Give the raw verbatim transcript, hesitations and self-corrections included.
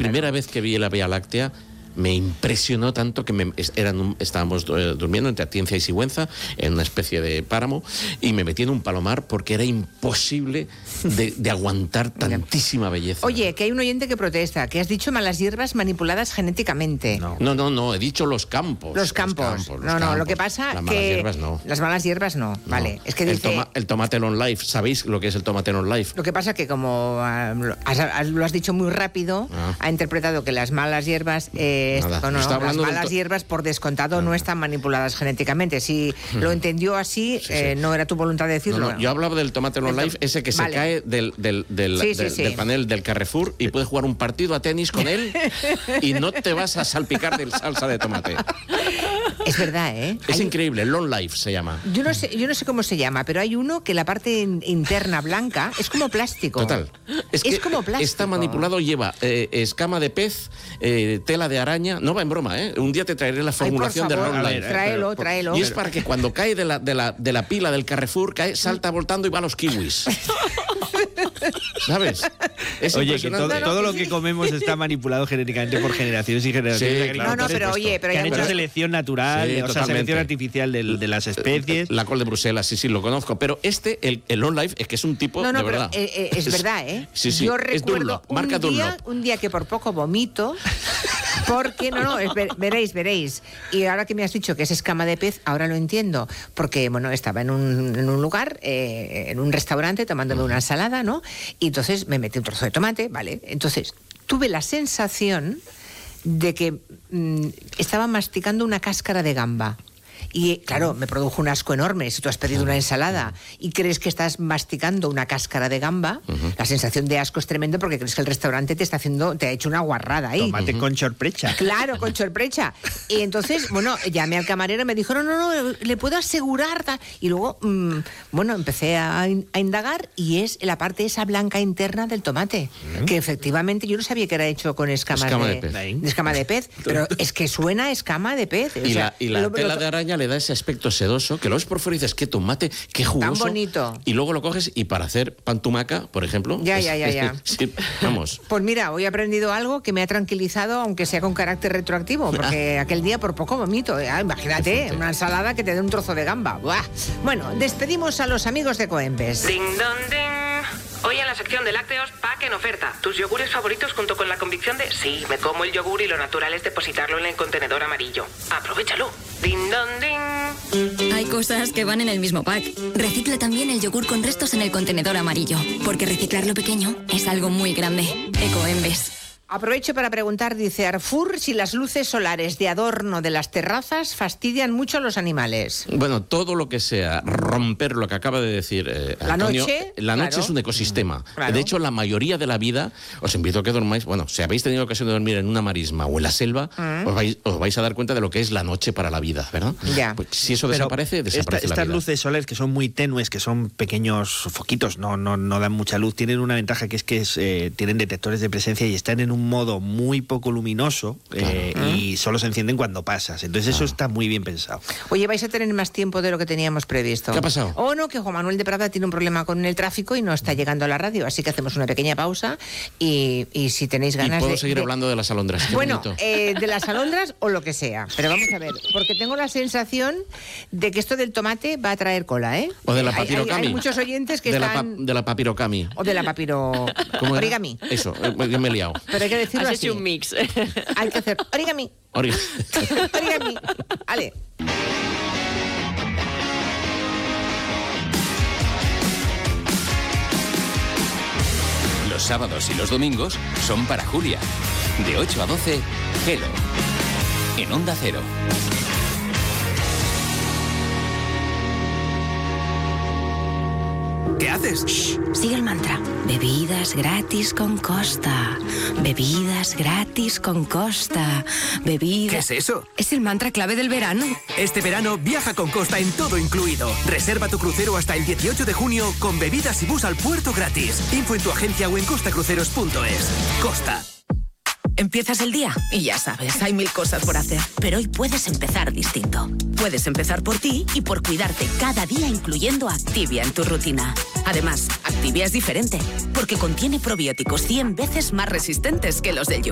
primera vez que vi la Vía Láctea me impresionó tanto que me, eran, estábamos durmiendo entre Atienza y Sigüenza en una especie de páramo y me metí en un palomar porque era imposible de, de aguantar tantísima belleza. Oye, que hay un oyente que protesta, que has dicho malas hierbas manipuladas genéticamente. No, no, no, no he dicho los campos. Los campos. Los campos los no, no, campos. Lo que pasa las que... malas hierbas no. Las malas hierbas no, no. Vale. Es que dice... el, toma, el tomate long life, ¿sabéis lo que es el tomate long life? Lo que pasa que como uh, has, lo has dicho muy rápido, ah. ha interpretado que las malas hierbas... Eh, Nada, no, no, las malas hierbas, por descontado, no. no están manipuladas genéticamente. Si lo entendió así, sí, sí. Eh, no era tu voluntad de decirlo. No, no, yo hablaba del tomate long life, ese que vale. se cae del, del, del, sí, del, sí, sí. del panel del Carrefour y puedes jugar un partido a tenis con él y no te vas a salpicar de salsa de tomate. Es verdad, ¿eh? Es hay... increíble, long life se llama. Yo no sé, yo no sé cómo se llama, pero hay uno que la parte interna blanca es como plástico. Total. Es, es que como plástico. Está manipulado, lleva eh, escama de pez, eh, tela de araña. No va en broma, ¿eh? Un día te traeré la formulación Ay, por de favor, long life. Tráelo, pero, tráelo. Y es para que cuando cae de la, de la, de la pila del Carrefour, cae, salta voltando y va a los kiwis. ¿Sabes? Es oye, que todo, no, no, todo lo que comemos está manipulado genéticamente por generaciones y generaciones. Sí, claro, no, no, pero oye, pero que han hecho selección natural, sí, o sea, selección artificial de, de las especies. La col de Bruselas, sí, sí, lo conozco. Pero este, el, el long life, es que es un tipo no, no, de pero, verdad. Eh, eh, es, es verdad, ¿eh? Sí, sí. Yo es recuerdo Dunlop, un, marca día, un día que por poco vomito. Porque, no, no, es, veréis, veréis. Y ahora que me has dicho que es escama de pez, ahora lo entiendo. Porque, bueno, estaba en un, en un lugar, eh, en un restaurante, tomándome una ensalada, ¿no? Y entonces me metí un trozo de tomate, ¿vale? Entonces tuve la sensación de que mmm, estaba masticando una cáscara de gamba. Y claro, me produjo un asco enorme. Si tú has pedido una ensalada y crees que estás masticando una cáscara de gamba, uh-huh. la sensación de asco es tremendo porque crees que el restaurante te está haciendo, te ha hecho una guarrada ahí. Tomate uh-huh. con chorprecha. Claro, con chorprecha. Y entonces, bueno, llamé al camarero y me dijo, no, no, no, le puedo asegurar. Y luego, mmm, bueno, empecé a, a indagar y es la parte esa blanca interna del tomate. Uh-huh. Que efectivamente, yo no sabía que era hecho con escamas escama de, de, pez. de escama de pez, pero es que suena a escama de pez. Y, o sea, la, y la lo, tela lo, de araña le da ese aspecto sedoso, que lo ves por fuera y dices, qué tomate, qué jugoso. Tan bonito. Y luego lo coges y para hacer pan tumaca, por ejemplo. Ya, es, ya, ya, ya. Es, sí, vamos. Pues mira, hoy he aprendido algo que me ha tranquilizado, aunque sea con carácter retroactivo, porque ah. aquel día por poco vomito. ¿eh? Imagínate, una ensalada que te dé un trozo de gamba. ¡Buah! Bueno, despedimos a los amigos de Coembes. Ding, don, ding. Hoy en la sección de lácteos, pack en oferta. Tus yogures favoritos junto con la convicción de sí, me como el yogur y lo natural es depositarlo en el contenedor amarillo. Aprovéchalo. Ding, don, ding. Hay cosas que van en el mismo pack. Recicla también el yogur con restos en el contenedor amarillo, porque reciclar lo pequeño es algo muy grande. Ecoembes. Aprovecho para preguntar, dice Arfur, si las luces solares de adorno de las terrazas fastidian mucho a los animales. Bueno, todo lo que sea romper lo que acaba de decir eh, la Antonio, noche, la noche claro. es un ecosistema. Claro. De hecho, la mayoría de la vida, os invito a que dormáis, bueno, si habéis tenido ocasión de dormir en una marisma o en la selva, mm. os, vais, os vais a dar cuenta de lo que es la noche para la vida, ¿verdad? Ya. Pues si eso Pero desaparece, desaparece esta, la estas vida. luces solares que son muy tenues, que son pequeños foquitos, no, no, no dan mucha luz, tienen una ventaja que es que es, eh, tienen detectores de presencia y están en un modo muy poco luminoso eh, claro. y solo se encienden cuando pasas. Entonces claro. eso está muy bien pensado. Oye, vais a tener más tiempo de lo que teníamos previsto. ¿Qué ha pasado? Oh, no, que Juan Manuel de Prada tiene un problema con el tráfico y no está llegando a la radio, así que hacemos una pequeña pausa y, y si tenéis ganas y puedo de... seguir de... hablando de las alondras. Bueno, eh, de las alondras o lo que sea. Pero vamos a ver, porque tengo la sensación de que esto del tomate va a traer cola, ¿eh? O de la hay, papirocami. Hay, hay muchos oyentes que de están... La pa de la papirocami. O de la papiro... origami. Eso, yo me he liado. Pero hay que decirlo Has así. hecho un mix. Hay que hacer origami. Origami. Origami. Vale. Los sábados y los domingos son para Julia. De ocho a doce, Hello. En Onda Cero. ¿Qué haces? Shh, sigue el mantra. Bebidas gratis con Costa. Bebidas gratis con Costa. Bebidas... ¿Qué es eso? Es el mantra clave del verano. Este verano viaja con Costa en todo incluido. Reserva tu crucero hasta el dieciocho de junio con bebidas y bus al puerto gratis. Info en tu agencia o en costacruceros punto es. Costa. Empiezas el día y ya sabes, hay mil cosas por hacer. Pero hoy puedes empezar distinto. Puedes empezar por ti y por cuidarte cada día, incluyendo Activia en tu rutina. Además, Activia es diferente, porque contiene probióticos cien veces más resistentes que los del yogur.